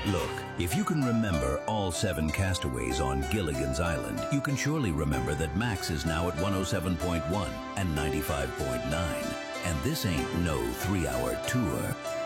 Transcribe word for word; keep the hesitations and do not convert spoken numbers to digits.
Look, if you can remember all seven castaways on Gilligan's Island, you can surely remember that Max is now at one oh seven point one and ninety-five point nine. And this ain't no three-hour tour.